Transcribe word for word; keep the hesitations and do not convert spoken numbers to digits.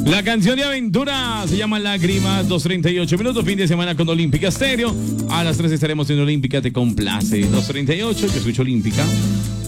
La canción de aventura se llama Lágrimas, dos treinta y ocho minutos, fin de semana con Olímpica Stereo. A las tres estaremos en Olímpica Te Complace. dos treinta y ocho, que escucho Olímpica.